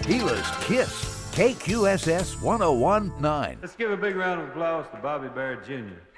Gila's Kiss, KQSS 1019. Let's give a big round of applause to Bobby Barrett Jr.